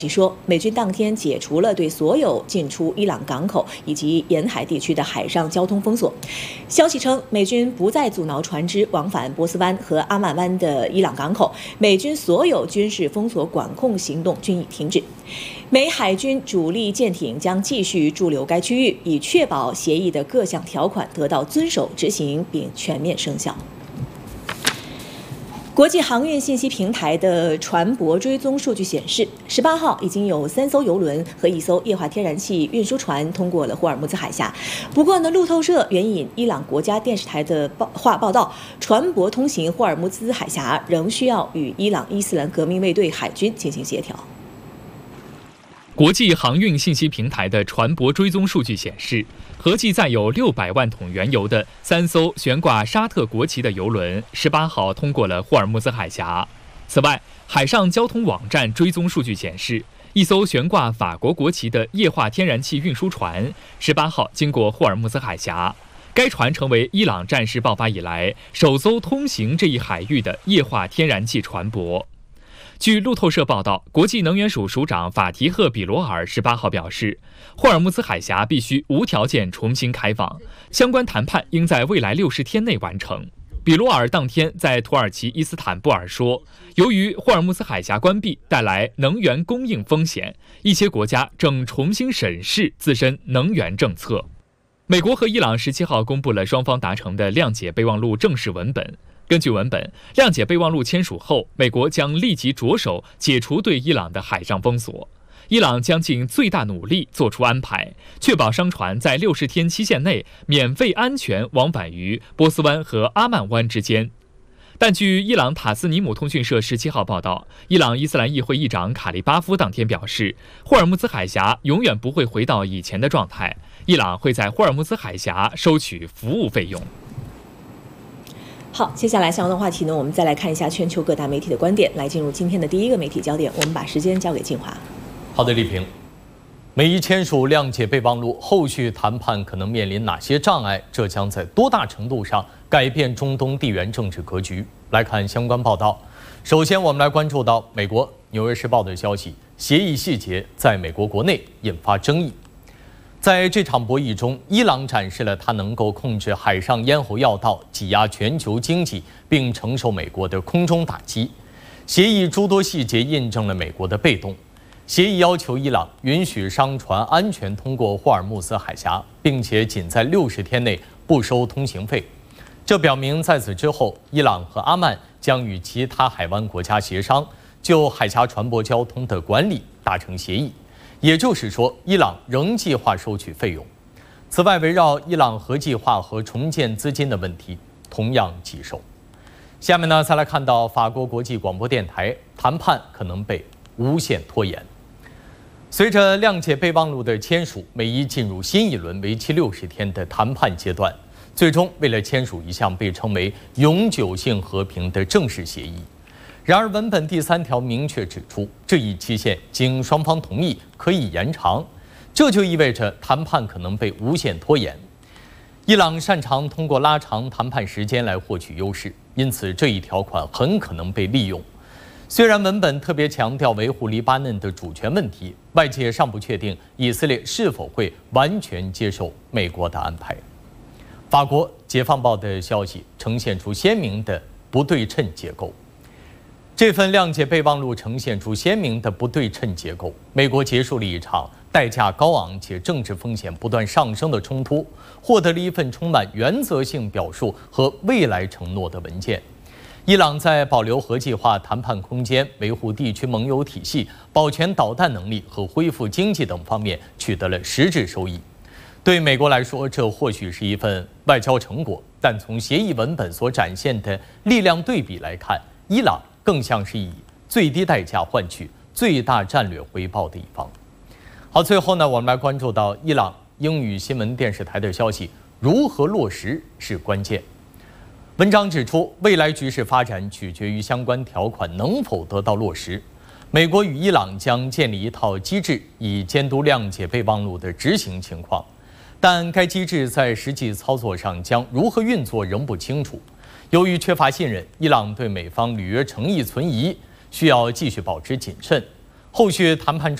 说，美军当天解除了对所有进出伊朗港口以及沿海地区的海上交通封锁。消息称，美军不再阻挠船只往返波斯湾和阿曼湾的伊朗港口，美军所有军事封锁管控行动均已停止。美海军主力舰艇将继续驻留该区域，以确保协议的各项条款得到遵守执行并全面生效。国际航运信息平台的船舶追踪数据显示，18号已经有3艘邮轮和1艘液化天然气运输船通过了霍尔木兹海峡。不过呢，路透社援引伊朗国家电视台的报道，船舶通行霍尔木兹海峡仍需要与伊朗伊斯兰革命卫队海军进行协调。 国际航运信息平台的船舶追踪数据显示，合计载有600万桶原油的3艘悬挂沙特国旗的油轮18号通过了霍尔木兹海峡。此外，海上交通网站追踪数据显示，1艘悬挂法国国旗的液化天然气运输船18号经过霍尔木兹海峡，该船成为伊朗战事爆发以来首艘通行这一海域的液化天然气船舶。据路透社报道，国际能源署署长法提赫·比罗尔18号表示，霍尔木兹海峡必须无条件重新开放，相关谈判应在未来60天内完成。比罗尔当天在土耳其伊斯坦布尔说，由于霍尔木兹海峡关闭带来能源供应风险，一些国家正重新审视自身能源政策。美国和伊朗17号公布了双方达成的谅解备忘录正式文本。根据文本，谅解备忘录签署后，美国将立即着手解除对伊朗的海上封锁。伊朗将尽最大努力做出安排，确保商船在60天期限内免费安全往返于波斯湾和阿曼湾之间。但据伊朗塔斯尼姆通讯社17号报道，伊朗伊斯兰议会议长卡利巴夫当天表示，霍尔木兹海峡永远不会回到以前的状态，伊朗会在霍尔木兹海峡收取服务费用。 好，接下来相关的话题呢，我们再来看一下全球各大媒体的观点，来进入今天的第一个媒体焦点。我们把时间交给静华。 好的，丽萍，美伊签署谅解备忘录，后续谈判可能面临哪些障碍？这将在多大程度上改变中东地缘政治格局？来看相关报道。首先，我们来关注到美国《纽约时报》的消息，协议细节在美国国内引发争议。在这场博弈中，伊朗展示了它能够控制海上咽喉要道，挤压全球经济，并承受美国的空中打击。协议诸多细节印证了美国的被动。协议要求伊朗允许商船安全通过霍尔木兹海峡，并且仅在60天内不收通行费。这表明在此之后，伊朗和阿曼将与其他海湾国家协商，就海峡船舶交通的管理达成协议。也就是说，伊朗仍计划收取费用。此外，围绕伊朗核计划和重建资金的问题同样棘手。下面呢，再来看到法国国际广播电台谈判可能被无限拖延。随着谅解备忘录的签署，美伊进入新一轮为期60天的谈判阶段。最终，为了签署一项被称为永久性和平的正式协议。然而，文本第3条明确指出，这一期限经双方同意可以延长，这就意味着谈判可能被无限拖延。伊朗擅长通过拉长谈判时间来获取优势，因此这一条款很可能被利用。虽然文本特别强调维护黎巴嫩的主权问题，外界尚不确定以色列是否会完全接受美国的安排。法国《解放报》的消息呈现出鲜明的不对称结构。这份谅解备忘录呈现出鲜明的不对称结构。美国结束了一场代价高昂且政治风险不断上升的冲突，获得了一份充满原则性表述和未来承诺的文件。伊朗在保留核计划谈判空间、维护地区盟友体系、保全导弹能力和恢复经济等方面取得了实质收益。对美国来说，这或许是一份外交成果，但从协议文本所展现的力量对比来看，伊朗更像是以最低代价换取最大战略回报的一方。好，最后呢，我们来关注到伊朗英语新闻电视台的消息，如何落实是关键。文章指出，未来局势发展取决于相关条款能否得到落实。美国与伊朗将建立一套机制，以监督谅解备忘录的执行情况，但该机制在实际操作上将如何运作仍不清楚。由于缺乏信任，伊朗对美方履约诚意存疑，需要继续保持谨慎。 后续谈判中。